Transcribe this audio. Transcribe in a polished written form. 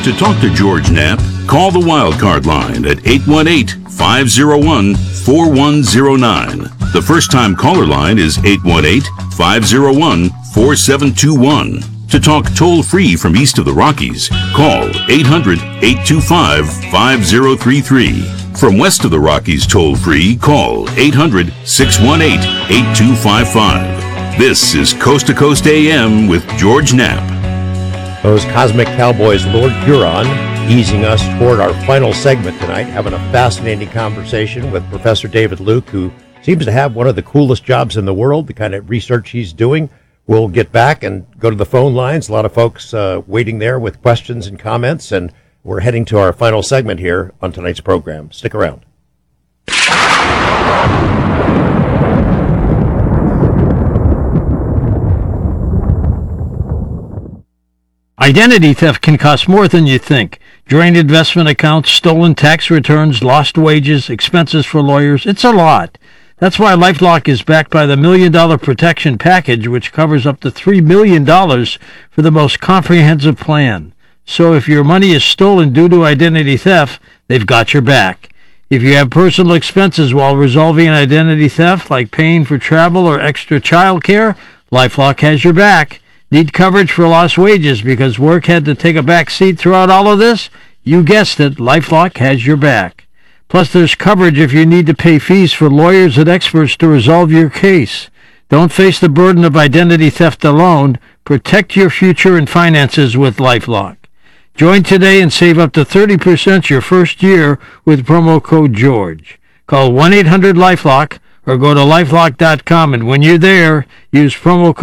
To talk to George Knapp, call the Wildcard line at 818-501-4109. The first-time caller line is 818-501-4721. To talk toll-free from east of the Rockies, call 800-825-5033. From west of the Rockies toll-free, call 800-618-8255. This is Coast to Coast AM with George Knapp. Those Cosmic Cowboys, Lord Huron, easing us toward our final segment tonight, having a fascinating conversation with Professor David Luke, who seems to have one of the coolest jobs in the world, the kind of research he's doing. We'll get back and go to the phone lines. A lot of folks waiting there with questions and comments, and we're heading to our final segment here on tonight's program. Stick around. Identity theft can cost more than you think. Drained investment accounts, stolen tax returns, lost wages, expenses for lawyers. It's a lot. That's why LifeLock is backed by the $1 Million Protection Package, which covers up to $3 million for the most comprehensive plan. So if your money is stolen due to identity theft, they've got your back. If you have personal expenses while resolving an identity theft, like paying for travel or extra child care, LifeLock has your back. Need coverage for lost wages because work had to take a back seat throughout all of this? You guessed it, LifeLock has your back. Plus, there's coverage if you need to pay fees for lawyers and experts to resolve your case. Don't face the burden of identity theft alone. Protect your future and finances with LifeLock. Join today and save up to 30% your first year with promo code GEORGE. Call 1-800-LifeLock or go to lifelock.com, and when you're there, use promo code